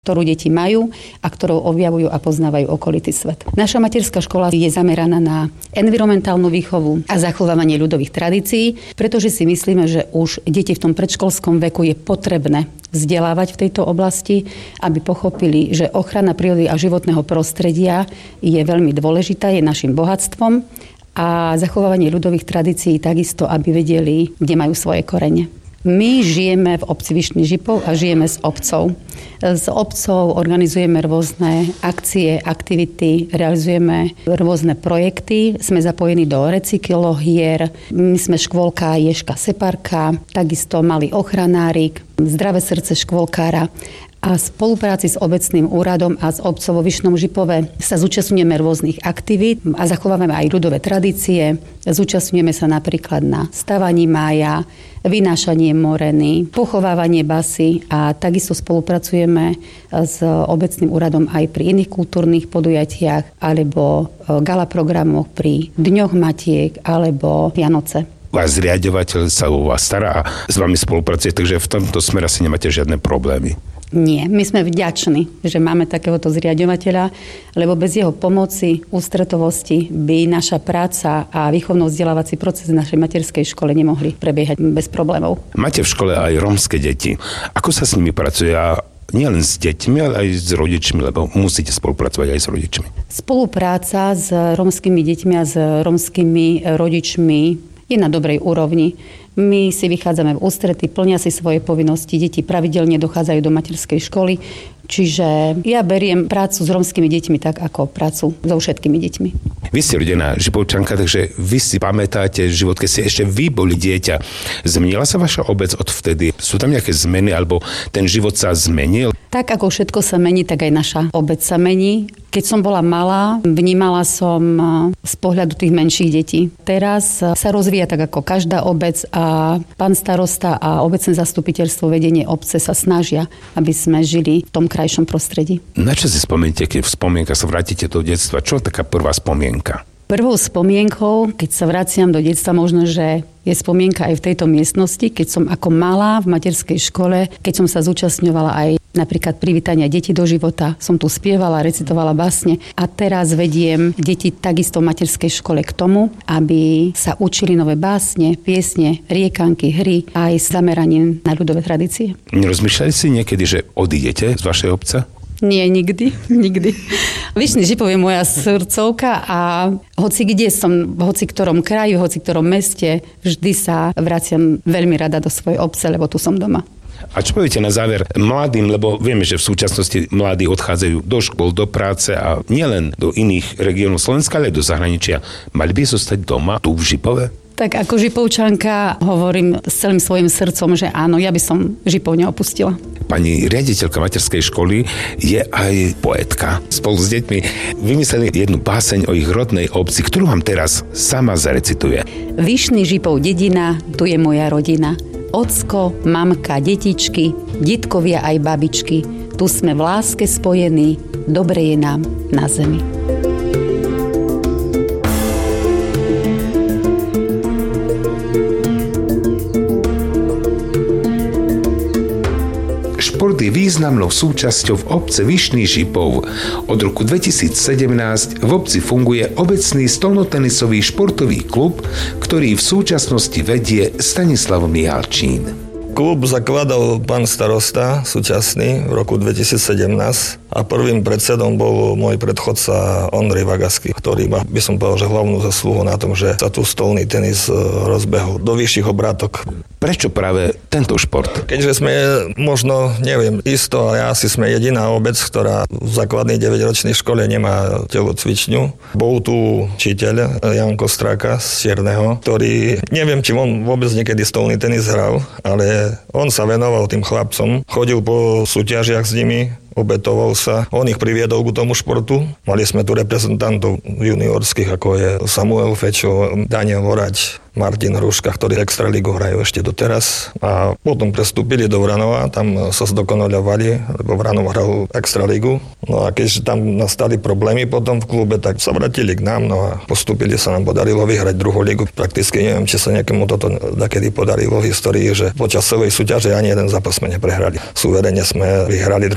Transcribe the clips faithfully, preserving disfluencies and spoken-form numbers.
ktorú deti majú a ktorou objavujú a poznávajú okolitý svet. Naša materská škola je zameraná na environmentálnu výchovu a zachovávanie ľudových tradícií, pretože si myslíme, že už deti v tom predškolskom veku je potrebné vzdelávať v tejto oblasti, aby pochopili, že ochrana prírody a životného prostredia je veľmi dôležitá, je našim bohatstvom a zachovávanie ľudových tradícií takisto, aby vedeli, kde majú svoje korene. My žijeme v obci Vyšný Žipov a žijeme s obcov. S obcov organizujeme rôzne akcie, aktivity, realizujeme rôzne projekty. Sme zapojení do recyklohier. My sme škôlka Ježka Separka, takisto malý ochranárik, Zdravé srdce škôlkára. A v spolupráci s obecným úradom a s obcov vo Vyšnom Žipove sa zúčastňujeme rôznych aktivít a zachovávame aj ľudové tradície. Zúčastňujeme sa napríklad na stavaní mája, vynášanie moreny, pochovávanie basy a takisto spolupracujeme s obecným úradom aj pri iných kultúrnych podujatiach alebo gala programoch pri Dňoch Matiek alebo Vianoce. Váš zriaďovateľ sa o vás stará a s vami spolupracuje, takže v tomto smere asi nemáte žiadne problémy. Nie, my sme vďační, že máme takéhoto zriaďovateľa, lebo bez jeho pomoci, ústretovosti by naša práca a výchovno-vzdelávací proces v našej materskej škole nemohli prebiehať bez problémov. Máte v škole aj rómske deti. Ako sa s nimi pracuje? A nie len s deťmi, ale aj s rodičmi, lebo musíte spolupracovať aj s rodičmi. Spolupráca s rómskymi deťmi a s rómskymi rodičmi je na dobrej úrovni. My si vychádzame v ústrety, plnia si svoje povinnosti, deti pravidelne dochádzajú do materskej školy, čiže ja beriem prácu s rómskymi deťmi tak ako prácu so všetkými deťmi. Vy ste rodená Žipovčanka, takže vy si pamätáte život, keď ste ešte vy boli dieťa. Zmenila sa vaša obec odvtedy? Sú tam nejaké zmeny, alebo ten život sa zmenil? Tak ako všetko sa mení, tak aj naša obec sa mení. Keď som bola malá, vnímala som z pohľadu tých menších detí. Teraz sa rozvíja tak ako každá obec a pán starosta a obecné zastupiteľstvo, vedenie obce sa snažia, aby sme žili v tom krajšom prostredí. Na čo si spomeniete, keď v spomienkach sa vrátite do detstva? Čo je taká prvá spomienka? Prvou spomienkou, keď sa vraciam do detstva, možno, že je spomienka aj v tejto miestnosti, keď som ako malá v materskej škole, keď som sa zúčastňovala aj napríklad privítania detí do života, som tu spievala, recitovala básne a teraz vediem deti takisto v materskej škole k tomu, aby sa učili nové básne, piesne, riekanky, hry aj s zameraním na ľudové tradície. Nerozmýšľali si niekedy, že odídete z vašej obce? Nie, nikdy, nikdy. Vyšný Žipov je moja srdcovka a hoci kde som, v hoci ktorom kraju, hoci ktorom meste, vždy sa vraciam veľmi rada do svojej obce, lebo tu som doma. A čo poviete na záver mladým, lebo vieme, že v súčasnosti mladí odchádzajú do škôl, do práce a nielen do iných regiónov Slovenska, ale aj do zahraničia. Mali by zostať doma, tu v Žipove? Tak ako Žipovčanka hovorím s celým svojim srdcom, že áno, ja by som Žipov neopustila. Pani riaditeľka materskej školy je aj poetka. Spolu s deťmi vymysleli jednu báseň o ich rodnej obci, ktorú vám teraz sama zarecituje. Vyšný Žipov dedina, tu je moja rodina. Ocko, mamka, detičky, detkovia aj babičky. Tu sme v láske spojení, dobre je nám na zemi. Šport je významnou súčasťou v obce Vyšný Žipov. Od roku dvetisícsedemnásť v obci funguje obecný stolnotenisový športový klub, ktorý v súčasnosti vedie Stanislav Mihalčín. Klub zakladal pán starosta súčasný v roku dvetisícsedemnásť a prvým predsedom bol môj predchodca Ondrej Vagasky, ktorý má, by som povedal, že hlavnú zasluhu na tom, že sa tu stolný tenis rozbehol do vyšších obrátok. Prečo práve tento šport? Keďže sme možno, neviem, isto, ale asi sme jediná obec, ktorá v základnej deväťročnej škole nemá telocvičňu. Bol tu učiteľ Jan Kostráka z Čierneho, ktorý, neviem, či on vôbec niekedy stolný tenis hral, ale on sa venoval tým chlapcom, chodil po súťažiach s nimi, obetoval sa. On ich priviedol k tomu športu. Mali sme tu reprezentantov juniorských, ako je Samuel Fečo, Daniel Horať, Martin Hruška, ktorí extraligu hrajú ešte doteraz. A potom prestúpili do Vranova, tam sa zdokonaľovali, lebo Vranov hral extraligu. No a keď tam nastali problémy potom v klube, tak sa vrátili k nám, no a postúpili, sa nám podarilo vyhrať druhú ligu. Prakticky neviem, či sa nejakému toto takedy podarilo v histórii, že počas celej súťaže ani jeden zápas sme neprehrali. Suverene sme vyhrali druhú ligu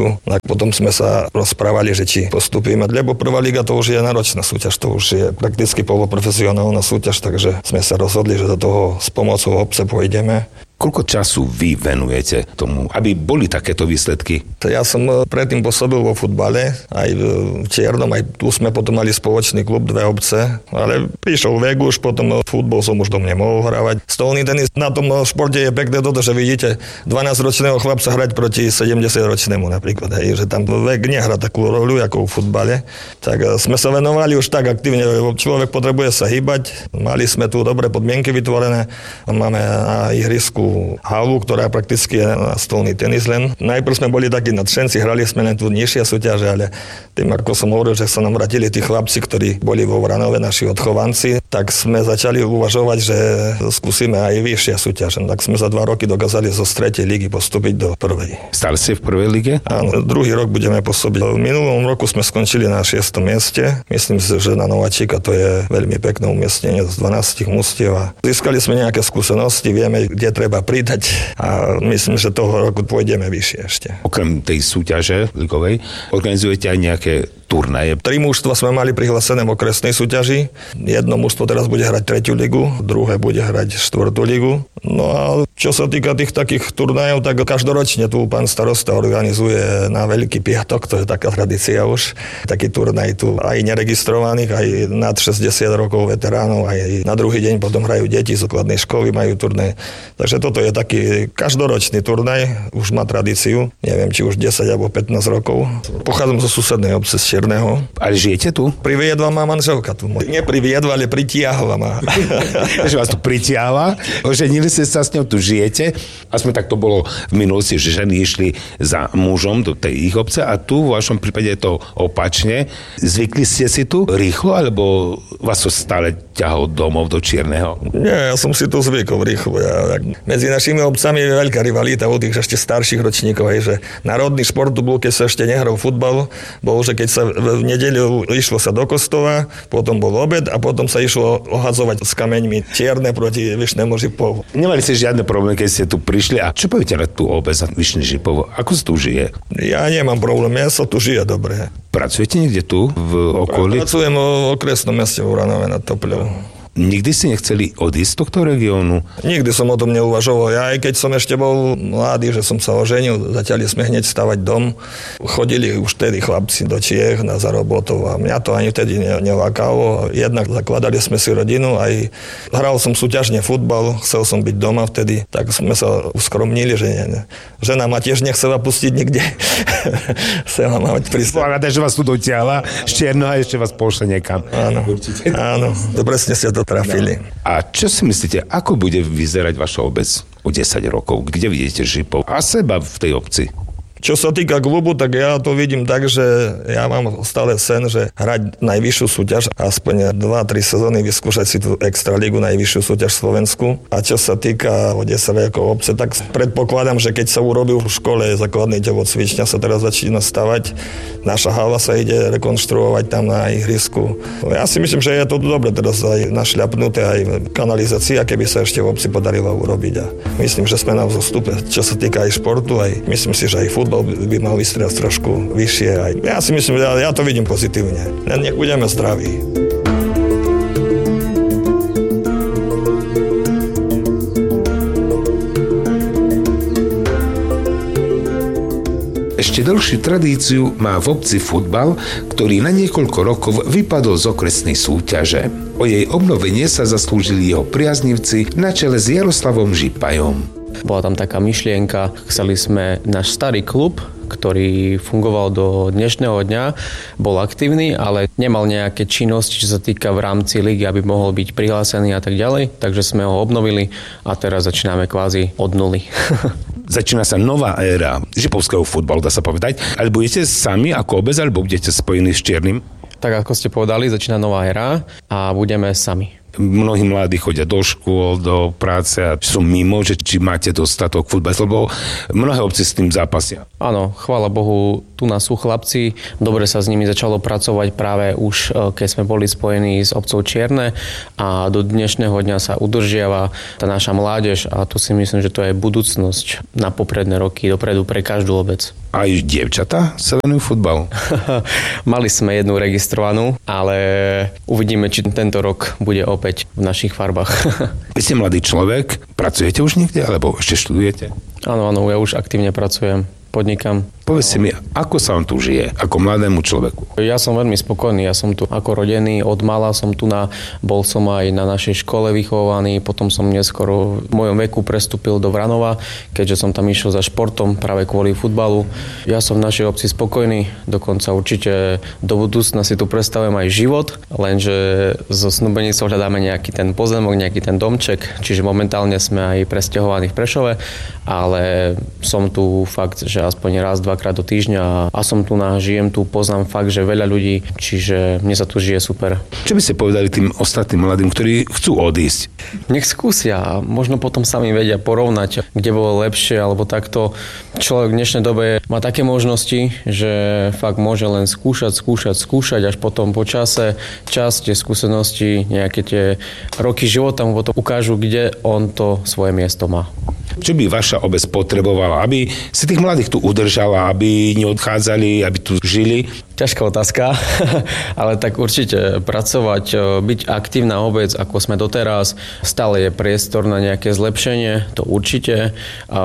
ligu. A potom sme sa rozprávali, že či postupíme, lebo prvá liga to už je náročná súťaž, to už je prakticky poloprofesionálna súťaž, takže sme sa rozhodli, že do toho s pomocou obce pôjdeme. Koľko času vy venujete tomu, aby boli takéto výsledky? Ja som predtým pôsobil vo futbale, aj v Čiernom, aj tu sme potom mali spoločný klub, dve obce, ale prišiel vek už, potom futbol som už dom nemohol hrávať. Stolný tenis na tom športe je pekné toto, že vidíte dvanásťročného chlapca hrať proti sedemdesiatročnému napríklad, hej, že tam vek nehrá takú rolu ako v futbale. Tak sme sa venovali už tak aktívne, človek potrebuje sa hýbať, mali sme tu dobré podmienky vytvorené, máme na ihrisku halu, ktorá prakticky je na stolný tenis len. Najprv sme boli takí nadšenci, hrali sme len tu nižšie súťaže, ale tým, ako som hovoril, že sa nám vrátili tí chlapci, ktorí boli vo Vranove, naši odchovanci, tak sme začali uvažovať, že skúsime aj vyššie súťaže. Tak sme za dva roky dokázali zo tretej ligy postúpiť do prvej. Stále ste v prvej lige? Áno, druhý rok budeme pôsobiť. V minulom roku sme skončili na šiestom mieste. Myslím si, že na Nováčika to je veľmi pekné umiestnenie z dvanásť mužstiev a získali sme nejaké skúsenosti, vieme, kde treba pridať a myslím, že toho roku pôjdeme vyššie ešte. Okrem tej súťaže ligovej organizujete aj nejaké turnaje? Tri mužstva sme mali prihlásené v okresnej súťaži. Jedno mužstvo teraz bude hrať tretiu ligu, druhé bude hrať štvrtú ligu. No a čo sa týka tých takých turnajov, tak každoročne tu pán starosta organizuje na Veľký piatok, to je taká tradícia už, taký turnaj tu aj neregistrovaných, aj nad šesťdesiat rokov veteránov, aj na druhý deň potom hrajú deti z základnej školy, majú turnaj. Takže toto je taký každoročný turnaj, už má tradíciu, neviem, či už desať alebo pätnásť rokov. Pochádzam zo susednej obce z Čierneho. Ale žijete tu? Priviedla ma manželka tu. Nepriviedla, ale pritiahla ma. Že vás tu pritiahla, oženili ste sa s ňou, tu žijete. Aspoň tak to bolo v minulosti, že ženy išli za mužom do tej ich obce a tu v vašom prípade je to opačne. Zvykli ste si tu rýchlo, alebo vás to stále ťahalo domov do Čierneho? Nie, ja som si tu zvykol rýchlo. Ja, medzi našimi obcami je veľká rivalita u tých ešte starších ročníkov, hej, že národný šport tu bol, keď sa ešte nehral futbal, bol, že keď sa v nedeľu išlo sa do kostola, potom bol obed a potom sa išlo ohadzovať s kameňmi Čierne proti Vyšnému Žipovu. Nemali ste žiadne problémy, keď ste tu prišli. A čo poviete na tú obec na Vyšný Žipov? Ako sa tu žije? Ja nemám problém, ja sa tu žije dobre. Pracujete niekde tu v okolí? Pracujem v okresnom meste v Vranove nad Topľou. Nikdy ste nechceli odísť z tohto regiónu? Nikdy som o tom neuvažoval. Ja aj keď som ešte bol mladý, že som sa oženil, začali sme hneď stavať dom. Chodili už vtedy chlapci do Čiech na zarobotov a mňa to ani vtedy nelákalo. Jednak zakladali sme si rodinu, aj hral som súťažne futbal, chcel som byť doma vtedy, tak sme sa uskromnili, že nie, nie. Žena ma tiež nechcela pustiť nikde. Chcela ma mať pri sebe. Sláva, že vás tu dotiahla z Čierneho a ešte vás pošle niekam. Áno, áno, to presne ste to trafili. A čo si myslíte, ako bude vyzerať vaša obec o desať rokov? Kde vidíte Žipov a seba v tej obci? Čo sa týka klubu, tak ja to vidím tak, že ja mám stále sen, že hrať najvyššiu súťaž, aspoň dva tri sezóny vyskúšať si tú extraligu, najvyššiu súťaž v Slovensku. A čo sa týka o desať rokov obce, tak predpokladám, že keď sa urobil v škole základnej telocvičňa, sa teraz začína stavať. Naša hala sa ide rekonštruovať tam na ihrisku. Ja si myslím, že je to dobre teraz aj našľapnuté, aj kanalizácia, keby sa ešte v obci podarila urobiť. A myslím, že sme na vzostupe, čo sa týka aj športu, aj myslím si, že aj futbal by mal vystrieľať trošku vyššie. Aj. Ja si myslím, ja, ja to vidím pozitívne. Len nech budeme zdraví. Ešte dlhšiu tradíciu má v obci futbal, ktorý na niekoľko rokov vypadol z okresnej súťaže. O jej obnovenie sa zaslúžili jeho priaznivci na čele s Jaroslavom Žipajom. Bola tam taká myšlienka, chceli sme náš starý klub, ktorý fungoval do dnešného dňa, bol aktívny, ale nemal nejaké činnosti, čo sa týka v rámci ligy, aby mohol byť prihlásený a tak ďalej. Takže sme ho obnovili a teraz začíname kvázi od nuly. Začína sa nová éra žipovského futbalu, dá sa povedať. Ale budete sami ako obec, alebo budete spojení s Čiernym? Tak ako ste povedali, začína nová éra a budeme sami. Mnohí mladí chodia do škôl, do práce a sú mimo, že či máte dostatok futbalu, lebo mnohé obci s tým zápasia. Áno, chvála Bohu, tu nás sú chlapci, dobre sa s nimi začalo pracovať práve už, keď sme boli spojení s obcou Čierne a do dnešného dňa sa udržiava tá naša mládež a tu si myslím, že to je budúcnosť na popredné roky dopredu pre každú obec. Aj dievčatá sa venujú futbalu? Mali sme jednu registrovanú, ale uvidíme, či tento rok bude opäť v našich farbách. Vy ste mladý človek, pracujete už niekde, alebo ešte študujete? Áno, áno, ja už aktívne pracujem, podnikám. Povedzte mi, ako sa vám tu žije, ako mladému človeku? Ja som veľmi spokojný, ja som tu ako rodený, od mala som tu na, bol som aj na našej škole vychovaný, potom som neskoro v mojom veku prestúpil do Vranova, keďže som tam išiel za športom práve kvôli futbalu. Ja som v našej obci spokojný, dokonca určite do budúcna si tu predstavujem aj život, lenže zo snúbenicou hľadáme nejaký ten pozemok, nejaký ten domček, čiže momentálne sme aj presťahovaní v Prešove, ale som tu fakt, že aspoň raz, dvakrát do týždňa a som tu na, žijem tu, poznám fakt, že veľa ľudí, čiže mne sa tu žije super. Čo by ste povedali tým ostatným mladým, ktorí chcú odísť? Nech skúsia a možno potom sami vedia porovnať, kde bolo lepšie, alebo takto. Človek v dnešnej dobe má také možnosti, že fakt môže len skúšať, skúšať, skúšať, až potom po čase, čas, tie skúsenosti, nejaké tie roky života mu potom ukážu, kde on to svoje miesto má. Čo by vaša obec potrebovala, aby si tých mladých tu udržala, aby neodchádzali, aby tu žili? Ťažká otázka, ale tak určite pracovať, byť aktívna obec, ako sme doteraz. Stále je priestor na nejaké zlepšenie, to určite.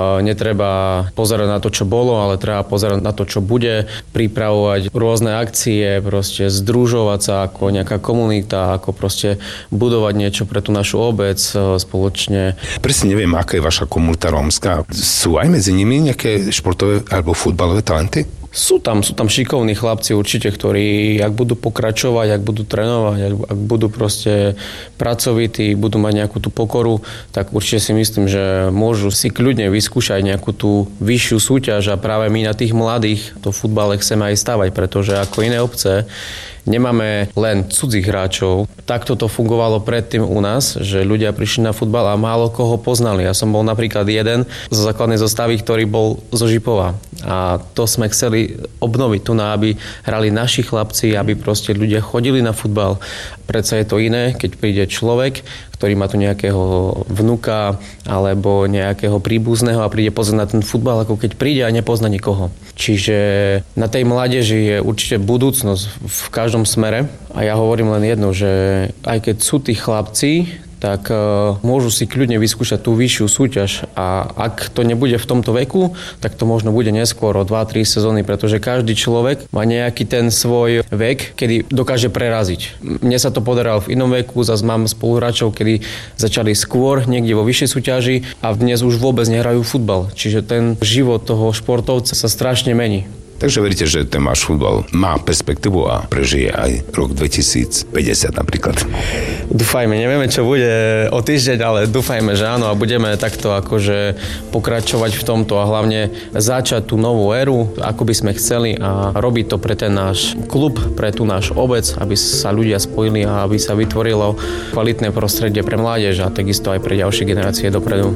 Netreba pozerať na to, čo bolo, ale treba pozerať na to, čo bude. Pripravovať rôzne akcie, proste združovať sa ako nejaká komunita, ako proste budovať niečo pre tú našu obec spoločne. Presne neviem, aká je vaša komunita rómska. Sú aj medzi nimi nejaké športové alebo futbalové talenty? Sú tam, sú tam šikovní chlapci určite, ktorí ak budú pokračovať, ak budú trénovať, ak, ak budú proste pracovití, budú mať nejakú tú pokoru, tak určite si myslím, že môžu si kľudne vyskúšať nejakú tú vyššiu súťaž a práve my na tých mladých to futbale chceme aj stavať, pretože ako iné obce nemáme len cudzích hráčov. Takto to fungovalo predtým u nás, že ľudia prišli na futbal a málo koho poznali. Ja som bol napríklad jeden zo základnej zostavy, ktorý bol zo Žipova. A to sme chceli obnoviť tu, aby hrali naši chlapci, aby proste ľudia chodili na futbal. Predsa je to iné, keď príde človek, ktorý má tu nejakého vnuka alebo nejakého príbuzného a príde pozrieť na ten futbal, ako keď príde a nepozná nikoho. Čiže na tej mládeži je určite budúcnosť v každom smere a ja hovorím len jedno, že aj keď sú tí chlapci, tak uh, môžu si kľudne vyskúšať tú vyššiu súťaž a ak to nebude v tomto veku, tak to možno bude neskôr o dva tri sezóny, pretože každý človek má nejaký ten svoj vek, kedy dokáže preraziť. Mne sa to podarilo v inom veku, zase mám spoluhráčov, kedy začali skôr niekde vo vyššej súťaži a dnes už vôbec nehrajú futbal. Čiže ten život toho športovca sa strašne mení. Takže veríte, že ten váš futbal má perspektívu a prežije aj rok dvetisícpäťdesiat napríklad? Dúfajme, nevieme, čo bude o týždeň, ale dúfajme, že áno a budeme takto akože pokračovať v tomto a hlavne začať tú novú éru, ako by sme chceli a robiť to pre ten náš klub, pre tú náš obec, aby sa ľudia spojili a aby sa vytvorilo kvalitné prostredie pre mládež a takisto aj pre ďalšie generácie dopredu.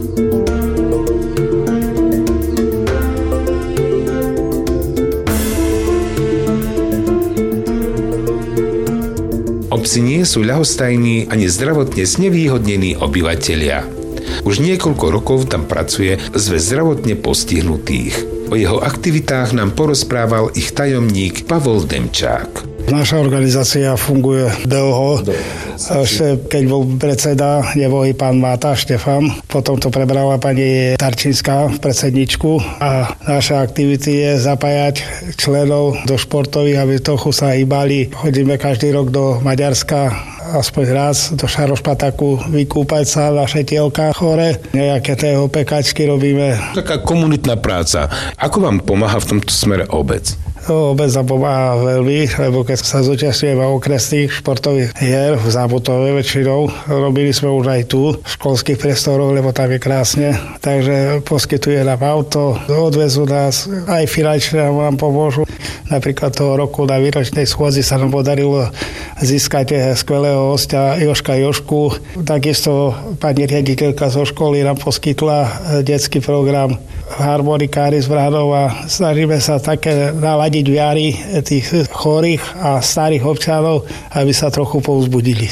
Obci nie sú ľahostajní ani zdravotne znevýhodnení obyvatelia. Už niekoľko rokov tam pracuje Zväz zdravotne postihnutých. O jeho aktivitách nám porozprával ich tajomník Pavol Demčák. Naša organizácia funguje dlho. Ešte keď bol predseda, nebol i pán Máta Štefan. Potom to prebrala pani Tarčinská, predsedničku. A naša aktivity je zapájať členov do športových, aby trochu sa hýbali. Chodíme každý rok do Maďarska, aspoň raz do Šarošpataku vykúpať sa, naše tielka chore. Nejaké tého pekačky robíme. Taká komunitná práca. Ako vám pomáha v tomto smere obec? No, obec nám pomáha veľmi, lebo keď sa zúčastňujeme okresných športových hier v Zámutove väčšinou, robili sme už aj tu v školských priestoroch, lebo tam je krásne. Takže poskytuje nám auto, odvezú nás, aj finančne nám pomôžu. Napríklad toho roku na výročnej schôdzi sa nám podarilo získať skvelého hostia Joška Jošku. Takisto pani riaditeľka zo školy nám poskytla detský program harmonikári z Vranov a snažíme sa také naladiť viary tých chorých a starých občanov, aby sa trochu povzbudili.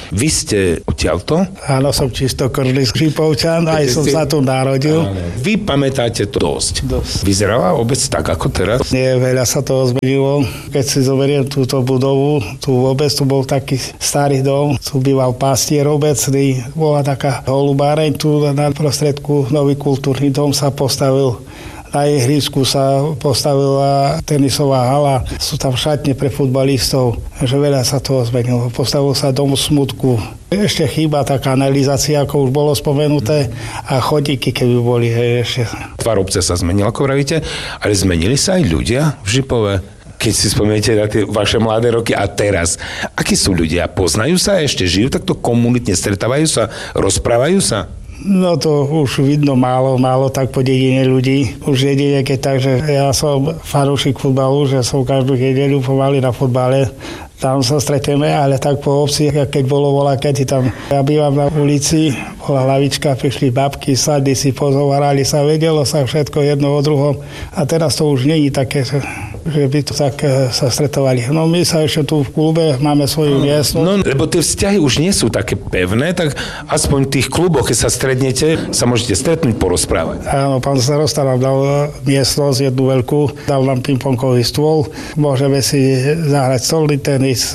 Vy ste odtiaľto? Áno, som čistokrvný Žipovčan, aj som sa tu narodil. Áno. Vy pamätáte to dosť. Dosť. Vyzerala obec tak, ako teraz? Nie, veľa sa toho zmenilo. Keď si zoberiem túto budovu, tú obec, tu bol taký starý dom, tu býval pastier obecný, bola taká holubáreň, tu na prostredku nový kultúrny dom sa postavil. Na ihrisku sa postavila tenisová hala, sú tam šatne pre futbalistov, že veľa sa toho zmenilo. Postavil sa dom smutku. Ešte chýba tá kanalizácia, ako už bolo spomenuté, a chodíky, keby boli. Hej, ešte. Tvar obce sa zmenil, ako vravíte, ale zmenili sa aj ľudia v Žipove? Keď si spomeniete na tie vaše mladé roky a teraz, akí sú ľudia? Poznajú sa, ešte žijú takto komunitne, stretávajú sa, rozprávajú sa? No to už vidno málo, málo tak po dedine ľudí. Už jedine, keď tak, že ja som fanúšik futbalu, že som každú nedeľu pomaly na futbale. Tam sa stretneme, ale tak po obci, keď bolo volá, keď tam ja bývam na ulici, bola lavička, prišli babky, sadli si, pozhovárali sa, vedelo sa všetko jedno o druhom. A teraz to už nie je také, že by to tak sa stretovali. No my sa ešte tu v klube máme svoju miestnosť. No, lebo tie vzťahy už nie sú také pevné, tak aspoň v tých kluboch, keď sa stretnete, sa môžete stretnúť, porozprávať. Áno, pán starosta nám dal miestnosť jednu veľkú, dal nám pingpongový stôl, môžeme si zahrať stolný tenis,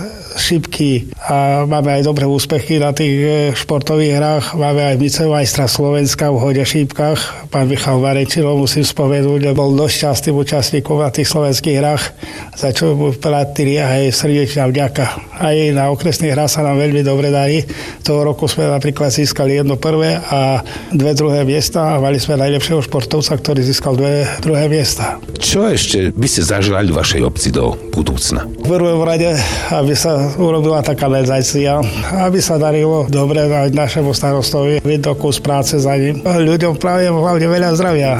šipky a máme aj dobré úspechy na tých športových hrách. Máme aj vicemajstra Slovenska v hode šípkach. Pán Michal Varenčinov, musím spomenúť, bol dosť častým účastníkom na tých slovenských hrách, za čo mu platili aj srdečná vďaka. Aj na okresných hrách sa nám veľmi dobre darí. Toho roku sme napríklad získali jedno prvé a dve druhé miesta a mali sme najlepšieho športovca, ktorý získal dve druhé miesta. Čo ešte by ste zaželali vašej obci do budúcna? V prvom rade, aby sa urobila taká medzácia, aby sa darilo dobre aj našemu starostovi, vidno kus práce za ním. Ľuďom práve hlavne veľa zdravia.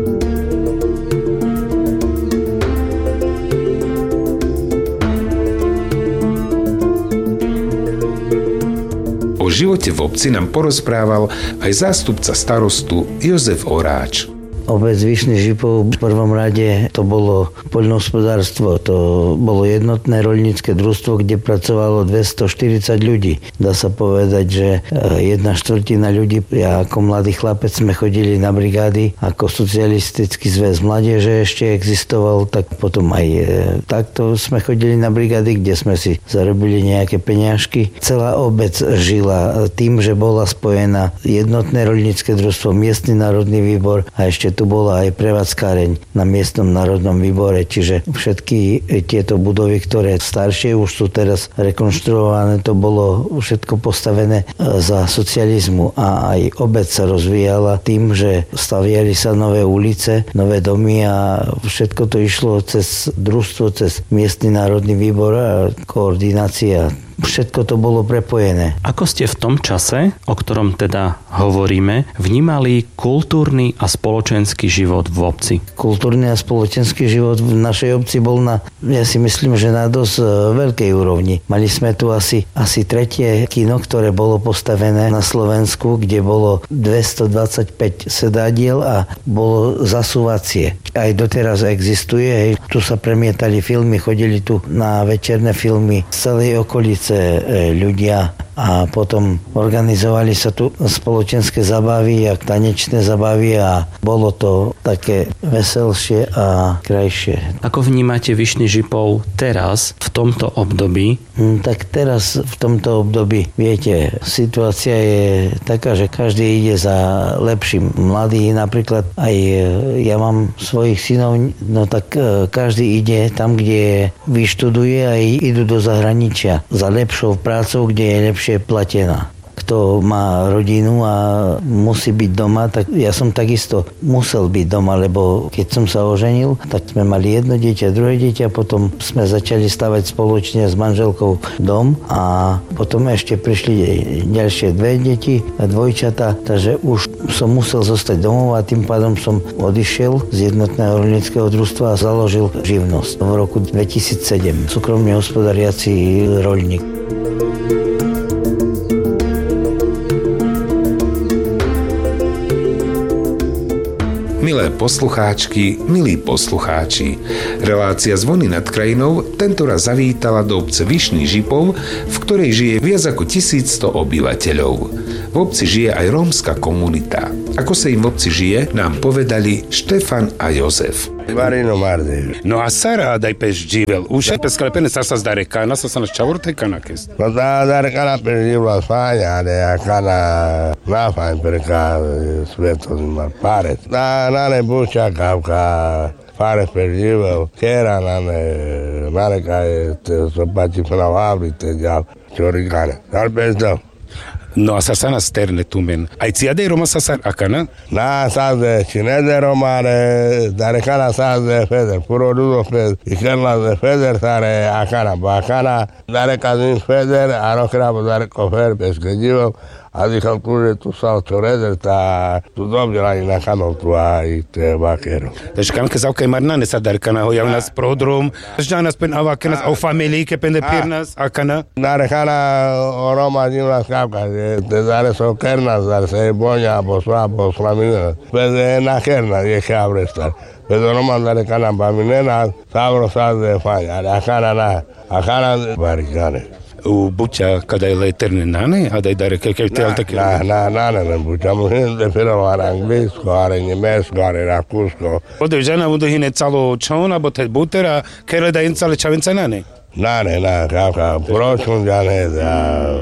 O živote v obci nám porozprával aj zástupca starostu Jozef Oráč. Obec Vyšný Žipov v prvom rade to bolo poľnohospodárstvo, to bolo jednotné roľnícke družstvo, kde pracovalo dvestoštyridsať ľudí. Dá sa povedať, že jedna štvrtina ľudí, ja ako mladý chlapec sme chodili na brigády, ako socialistický zväz mládeže ešte existoval, tak potom aj takto sme chodili na brigády, kde sme si zarobili nejaké peňažky. Celá obec žila tým, že bola spojená jednotné roľnícke družstvo, miestny národný výbor a ešte tu bola aj prevádzkáreň na miestnom národnom výbore, čiže všetky tieto budovy, ktoré staršie už sú teraz rekonštruované, to bolo všetko postavené za socializmu a aj obec sa rozvíjala tým, že staviali sa nové ulice, nové domy a všetko to išlo cez družstvo, cez miestny národný výbor a koordinácia. Všetko to bolo prepojené. Ako ste v tom čase, o ktorom teda hovoríme, vnímali kultúrny a spoločenský život v obci? Kultúrny a spoločenský život v našej obci bol na, ja si myslím, že na dosť veľkej úrovni. Mali sme tu asi, asi tretie kino, ktoré bolo postavené na Slovensku, kde bolo dvestodvadsaťpäť sedádiel a bolo zasúvacie. Aj doteraz existuje. Hej. Tu sa premietali filmy, chodili tu na večerné filmy z celej okolice ľudia a potom organizovali sa tu spoločenské zabavy a tanečné zabavy a bolo to také veselšie a krajšie. Ako vnímate Vyšný Žipov teraz, v tomto období? Hmm, tak teraz v tomto období, viete, situácia je taká, že každý ide za lepším. Mladí napríklad, aj ja mám svojich synov, no tak každý ide tam, kde vyštuduje a idú do zahraničia za lepšou prácou, kde je lepšie platená. Kto má rodinu a musí byť doma, tak ja som takisto musel byť doma, lebo keď som sa oženil, tak sme mali jedno dieťa, druhé dieťa, potom sme začali stavať spoločne s manželkou dom a potom ešte prišli ďalšie dve deti a dvojčata, takže už som musel zostať domov a tým pádom som odišiel z jednotného roľníckeho družstva a založil živnosť v roku dvetisícsedem. Súkromne hospodáriaci roľník. Milé Milé poslucháčky, milí poslucháči, relácia Zvony nad krajinou tentoraz zavítala do obce Vyšný Žipov, v ktorej žije viac ako tisícsto obyvateľov. V obci žije aj rómska komunita. Ako sa im v obci žije, nám povedali Štefan a Jozef. Marino Mardev. No a Sara dai pes živel. Už je pescale pene sa sa zdare kana, sa sa na čavor te kana kes. No da dare kana pes živel Spagna, de a kana na fajn perka sveto ma pare. Da na ne buča kavka pare pes živel. Kera na ne mareka te so pati fna vavri te ja chorikane. Dal pes do. No a sa sa na sterne tumen. Aj cia de Roma sa sa akana? Na sa de cine de Romare, dare kana sa de Feder, puro rudo Feder. I kerla de Feder sare akana, ba akana dare kazin Feder, aro krabo dare kofer peske živo. A dicam tu že tu sa čoreder, ta tu dobila i na kanal tu aj te vakero. Takže kanke zavkaj marnane sa dare kana hoja u nas prodrom. Žana spen avakenas au familie ke pende pirnas akana. Dare kana Roma dimla skapka, te dare so kernas, dare se bonja, po sva, po slamina. Pede na kernas, je kabrestar. Pede Roma dare kana baminena, sabro sa de fanja, akana na, akana de barikane. U buća kada je leterne nane, a da je dare keke te al take. Na, na, na, na, ne buća, muhin de firalo are anglijsko, are njemesko, are rakusko. Ode žena budu hine calo čona, bo te butera, kere da in cale čavenca nane. Na, ne, na, kaka, pročun džane, da,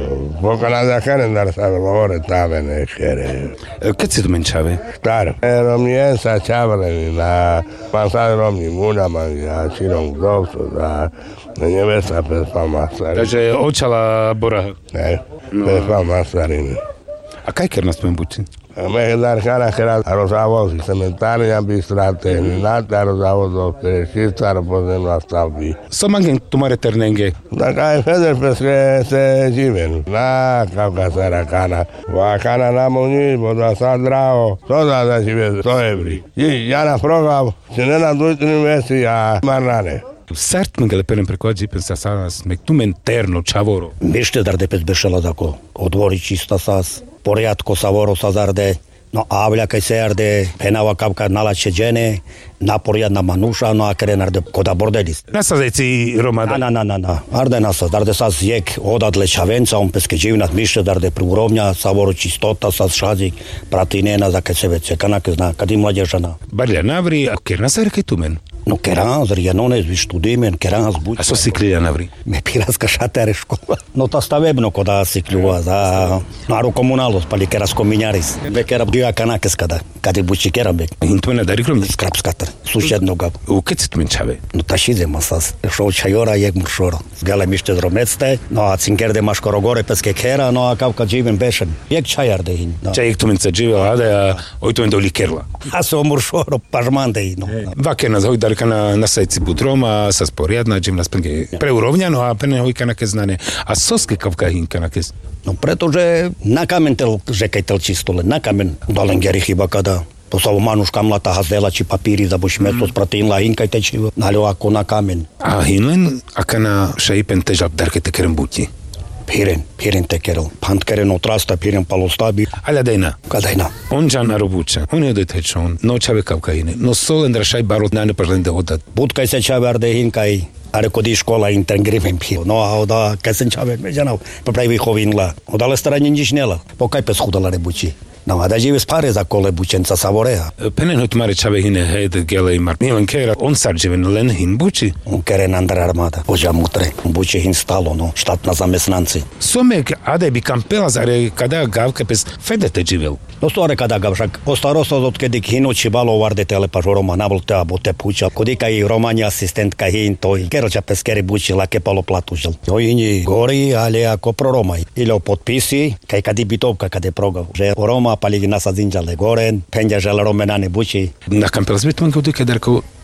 pokana da keren dar sa govore tame ne kere. Kad si tu menčave? Staro. Romnijensa čavreni, na, man sad romni munaman, ja činom gdovcu, da, na njevesa pesma masari. Takže očala boraha. Ne, pesma masarini. A kaj ker nas pojem buči? Me dar kana kera rozavoz cementarnia bistrate, nata rozavoz perešista rozpozemna stavbi. So mangen tumare ternenge? Da kaj Feder peske se živen, na kavka sara kana. Va kana na moni, boda sad drao, to da da žive sto evri. I ja na progav, se ne na dujtini mesi, a marnane. Certmengele perem preko ađipen sa sanas, mek tumen terno, čavoro. Mište dar depet bešela dako, odvori čista sas, poriadko savoro sa zarde, no avlja kaj se arde, penava kapka nalače džene, naporiad na manuša, no a kere narde koda bordelis. Nasa zeci Romada? Na, na, na, na, arde nasa, darde sas jek odadle čavenca, on peske živnat mište, darde prurovnja, savoro čistota, sas šazik, pratinena, za kaj se vece, kanake zna, kad im mlađežana. Barlja navri, a ker nasa rekaj tumen? No keranz, rianones, vi studimen, keranz buď. A so siklija navri? Me piraska šatere škola. No ta stavebno koda sikljua za naru komunalos, pali keras kominjaris. Be kerab dio kanakes kada, kadi buči kerabek. Intumena dari kromni? Skrapskatar, sušedno gab. U kad si tu menčave? No ta šizema sas, šou čajora jek mršoro. Zgale mište zromecte, no a cinkerde maškoro gore peske kera, no a kavka dživen bešen. Jek čajarde hin. No. Čajek tu menca dživel, ade, a oj tu mendo likerla. A so mršoro, pažmande hin. No. Vaker nas hoj kana na sajci budroma, sa sporiadna, džim nas penge preurovňano a pene hoj kana kes znane. A soske kavka hin kana kes? No pretože na kamen tel, žekaj tel čistole, na kamen dolengeri chyba kada. To sa manuška mlata hazdela či papíry za bušmeto spratin la hinkaj tečivo, naľo ako na kamen. A hinlen, aka na šeipen težal darke te kerem buti? Piren, piren tekerel. Pant keren otrasta, piren palostabi. Ala dejna? Kadajna. On džan arobuča. On je odetečon. No čave kavka hine. No solen drašaj barot nane parlende odat. Budkaj se čave arde hinkaj. Are kodi škola intern grifem pil. No a oda, kaj sen čave međanav. Popravi hovinla. Odale staranje nič nela. Pokaj pes hudala rebuči. No a da žive spare za kole bučenca savorea. Penen hot mare čave hine hed gelej mar. Nielen kera, on sar živen len hin buči. On keren andra armada. Boža mutre. Buči hin stalo, no. Štatna zamestnanci. Somek ade bi kampela zare kada gavka pes fedete živel. No store kada gavšak. Ostarosto odkedy hinoči balo varde telepa Roma navolte abo te puča. Kodika i Romani asistentka hin toj. Kerča pes keri buči lake palo platužel. Jo ini gori, ale ako pro Romaj. Ilo potpisi, kaj kadi bitovka kade progav. Že Roma paligi nasa zinđale goren, penja žele romenane buči. Na kampela zbit man kodika darko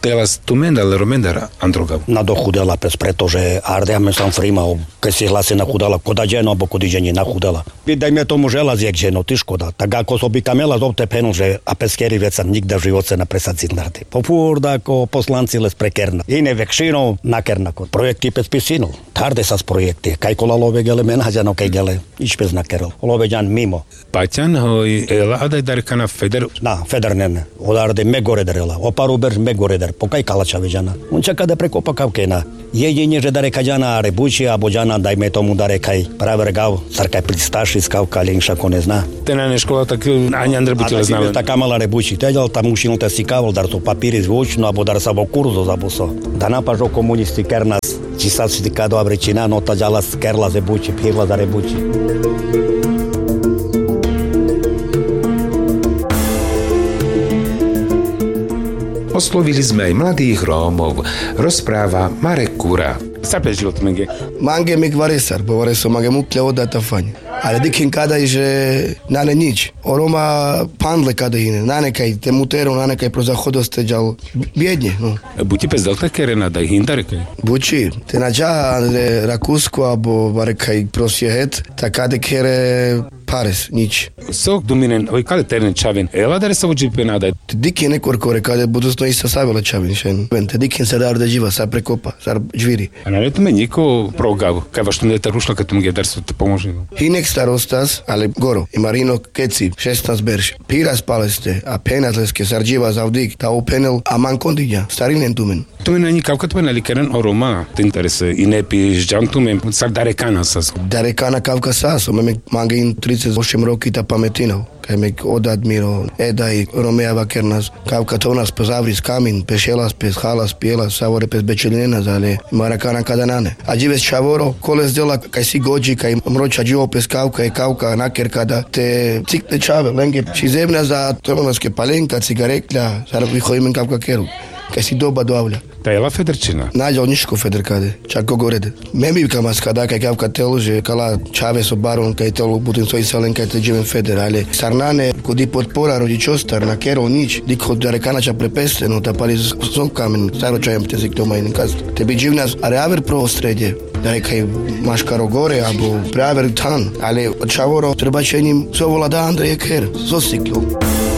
Teraz tu mendal romendar Androgav. Na dochudela pes, pretože Ardeame sam frimao, keď si hlasi nachudala, koda ženo, abo kodi ženi nachudala. Dajme tomu želaziek ženo, ty škoda. Tak ako sobi kamela zopte penu, že a peskeri veca nikda v živote na presadzit nardy. Popurda ako poslanci les prekerna. Ine vekšino nakerna kod. Projekty pes pisino. Tarde sa z projekty. Kaj kola love gele menhađano kaj gele. Ič pes nakerol. Love ďan mimo. Paťan hoj, ela adaj darkana feder. Na, feder nene. Odarde megorederela. Oparuber megoreder. Pokaj kalača veđana. On čaka da prekopa kavkena. Jedine, že dare kaďana rebuči, abo ďana dajme tomu dare kaj praver gav. Sarkaj pristaši skavka, ale inša ko ne zna. Tena ne škola, tak ani Andr by tele znal. A taká mala rebuči. Teďal tam ušinu te si kavol, dar su papíry zvučno, abo dar sa vo kurzo zabuso. Da napažo komunisti kernas. Či sa si tika do abrečina, no ta ďala skerla zebuči, pírla da rebuči. Oslovili sme aj mladých Rómov, rozpráva Marek Kura. Sa pežil tmenge. Mange mi kvaresar, bovare so mange mukle odata fanj. Ale dikin kada i že nane nič. O Roma pandle kada ine, nane kaj te mutero, nane kaj pro zahodoste džal bjednje. No. Buti pes dal takere na daj hindare kaj? Buči, te na dža Rakusko abo bare kaj prosjehet, takade kere pares, nič. Sok duminen, oj kale terne čavin, ela dare sa uđi penada. Te dikin nekor kore, kada budusno isto savila čavin šen. Te dikin se dar da živa, sa prekopa, sa džviri. A na leto me niko progav, kaj vaš ne ta rušla kad tmenge dar su te pomoži. Hinek starostas, ale goro, i Marino Keci, šestnaest berš. Piras paleste, a penatleske, sarđiva zavdik, ta upenel, a man kondidja, starinen tumen. Tumen ani kavka tumen ali keren o Roma, te interese, i ne pi žan tumen, sar dare kana sas. Dare kana kavka sas, o me mange in tridset osam roki ta pametinov. Kaj me odad miro, edaj, Romea vakernas, kavka to nas pozavris kamin, pešelas, pes halas, pielas, savore pes bečelinenas, ale marakana kadanane. A džives čavoro, koles dela, kaj si gođi, kaj mroča dživo pes kavka, je kavka, naker kada te cikne čave, lenge, či zemna za tomonoske palenka, cigaretlja, zar viho imen kavka keru. Kaj si doba doavlja. Ta je la federčina? Nađa od niško federkade, čak gored. Memi kama skada, kaj kavka telu, že kala čave so baron, kaj telu butim svoj salen, kaj te dživen feder, ale sarnane, kodi podpora rodičostar, na kero nič, diko da rekanača prepeste, no ta pali zon kamen, staro čajem te zik doma in kast. Te bi dživnas, ale aver pro ostredje, da rekaj maškaro gore, abo praver tan, ale čavoro treba čenim, so vola da Andreje ker, zosiklo.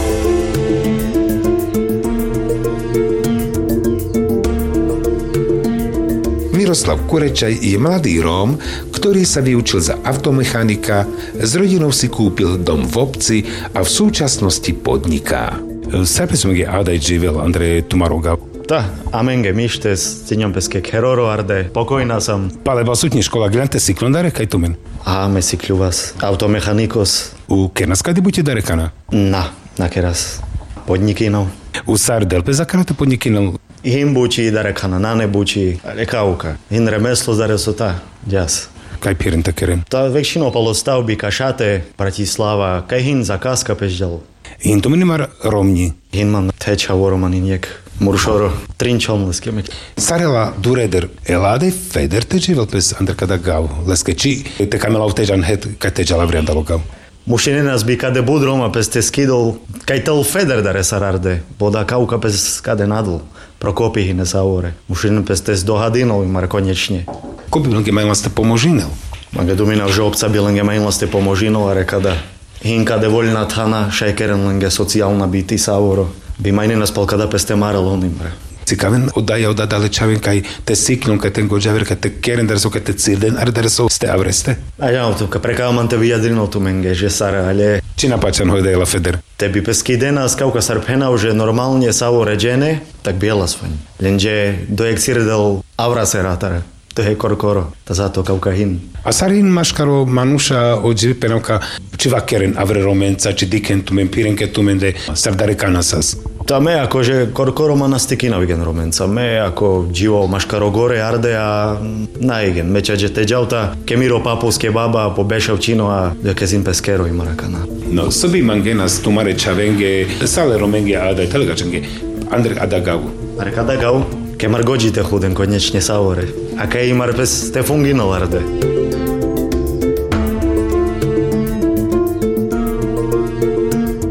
Miroslav Kurečaj je mladý Róm, ktorý sa vyučil za automechanika, s rodinou si kúpil dom v obci a v súčasnosti podniká. Särpesmege adaj živel Andrej Tumaroga. Da, amenge mište s ciňom peske heroro arde, pokojná sam. Pale ba sutni škola, glante siklon dare kaj tumen? A me siklu vas, automechanikos. U kenas kadi buti dare kana? Na, na keras. Podnikinov. U sar delpe za kana te podnikinov? Him buči dare kana, nane buči, rekauka. Hin remeslo dare sota, ďas. Kaj piren te keren? Ta vekšino polostavbi kašate, Bratislava, kaj hin zakaska peždel. Hin tu minimar Romni? Hin mam teča voromaninek. Muršoro, trinčom leskemek. Sarela dureder, elade feder te živel pes Andrkada gav, leske či te kamela u težan het, kaj težala vriandalo gav. Mušine nas bi kade bud Roma pes te skidol, kaj tel feder dare sararde, boda kauka pes kade nadl, prokopi hine savore. Mušine pes te dohadinol imar konečne. Ko bi lenge majla ste pomožinel? Mage dumina, že obca bi lenge majla ste pomožinol, a rekada. Hinka de voljna tana, šajkeren lenge socijalna biti savoro. Bi majne nas pal kada peste mara lonim, bre. Cikaven odaja odadale čavin kaj te siklon, kaj ten gođaver, kaj te keren darso, kaj te cilden, ar darso ste avreste? A ja, to ka prekaman te vijadrino tu menge, že sara, ale... Čina pačan hojdejla feder? Tebi peski dena skauka sarpenao, že normalnie savo ređene, tak bijela svanj. Lenže dojek sirdel avra se ratara. To je korkoro, ta zato kauka hin. A sarin maškaro manuša ođi penavka, či vakeren avre romenca, či diken tumen, pirenke tumen, de sardare kanasas. Ta me akože korkoro ma nastikina vigen romenca, me ako dživo maškaro gore arde, a naigen, meća že te džauta, kemiro papuske baba, pobešav čino, a jake zim peskero i marakana. No, sobi mangenas tumare čavenge, sale romenge adaj telegačenge, Andrej adagavu. Arek adagavu? Kemar gođite huden konečne savore. A kaj imar pes te funginol arde. Na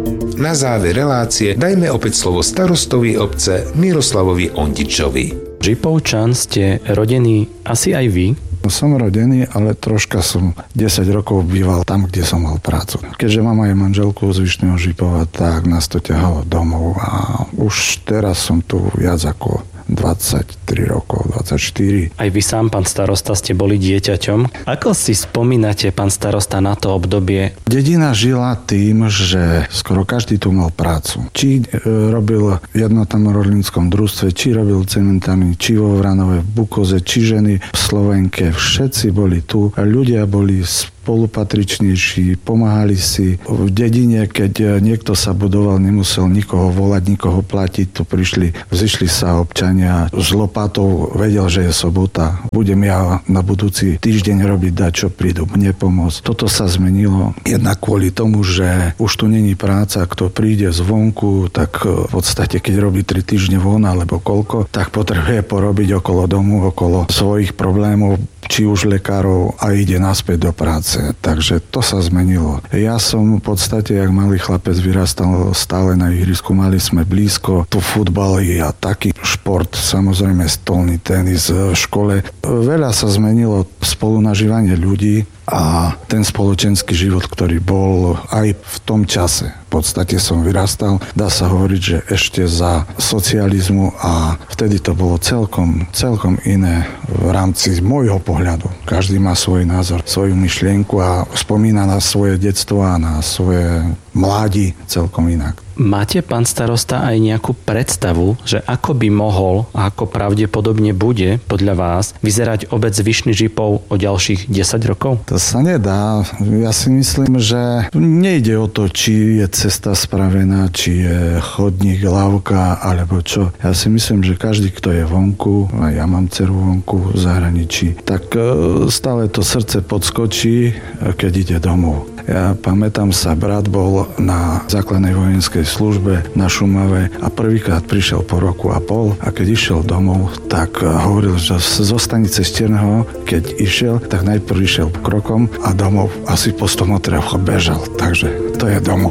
na záver relácie dajme opäť slovo starostovi obce Miroslavovi Ondičovi. Žipovčan ste rodení asi aj vy? Som rodený, ale troška som desať rokov býval tam, kde som mal prácu. Keďže mám aj manželku z Vyšného Žipova, tak nás to ťahalo domov a už teraz som tu viac ako dvadsaťtri rokov, dvadsaťštyri. Aj vy sám, pán starosta, ste boli dieťaťom. Ako si spomínate, pán starosta, na to obdobie? Dedina žila tým, že skoro každý tu mal prácu. Či e, robil v jednotnom rolníckom družstve, či robil cementárny, či vo Vranove, v Bukoze, či ženy v Slovenke. Všetci boli tu. Ľudia boli spolupatričnejší, pomáhali si. V dedine, keď niekto sa budoval, nemusel nikoho volať, nikoho platiť. Tu prišli, vzišli sa občania s lopatou, vedel, že je sobota. Budem ja na budúci týždeň robiť, dať, čo prídu mne pomôcť. Toto sa zmenilo jednak kvôli tomu, že už tu není práca. Kto príde zvonku, tak v podstate, keď robí tri týždne von alebo koľko, tak potrebuje porobiť okolo domu, okolo svojich problémov, či už lekárov, a ide naspäť do práce. Takže to sa zmenilo. Ja som v podstate, jak malý chlapec, vyrastal stále na ihrisku. Mali sme blízko, tu futbal a taký šport, samozrejme stolný tenis v škole. Veľa sa zmenilo spolunažívanie ľudí a ten spoločenský život, ktorý bol aj v tom čase. V podstate som vyrastal, dá sa hovoriť, že ešte za socializmu, a vtedy to bolo celkom, celkom iné v rámci môjho pohľadu. Každý má svoj názor, svoju myšlienku a spomína na svoje detstvo a na svoje mládi celkom inak. Máte, pán starosta, aj nejakú predstavu, že ako by mohol a ako pravdepodobne bude podľa vás vyzerať obec Vyšný Žipov o ďalších desať rokov? To sa nedá. Ja si myslím, že nejde o to, či je cesta spravená, či je chodník, lávka alebo čo. Ja si myslím, že každý, kto je vonku, a ja mám dceru vonku v zahraničí, tak stále to srdce podskočí, keď ide domov. Ja pamätám sa, brat bol na základnej vojenskej službe na Šumave a prvýkrát prišiel po roku a pol, a keď išiel domov, tak hovoril, že zo stanice Stierneho, keď išiel, tak najprv išiel krokom a domov asi po sto metroch bežal. Takže to je domov.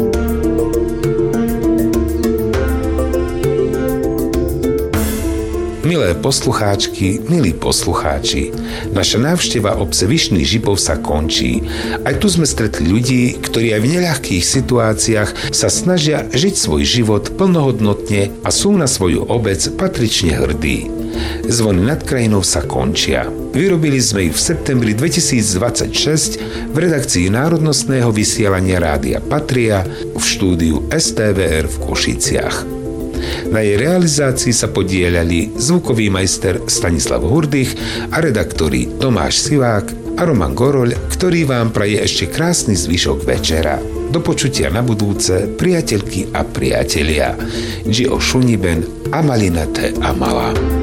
Milé poslucháčky, milí poslucháči, naša návšteva obce Vyšný Žipov sa končí. Aj tu sme stretli ľudí, ktorí aj v neľahkých situáciách sa snažia žiť svoj život plnohodnotne a sú na svoju obec patrične hrdí. Zvony nad krajinou sa končia. Vyrobili sme ich v septembri dvetisícdvadsaťšesť v redakcii národnostného vysielania Rádia Patria v štúdiu es té vé er v Košiciach. Na jej realizácii sa podieľali zvukový majster Stanislav Hurdych a redaktori Tomáš Sivák a Roman Goroľ, ktorý vám praje ešte krásny zvyšok večera. Do počutia na budúce, priateľky a priatelia. Gio Šuniben a Malina T. Amala.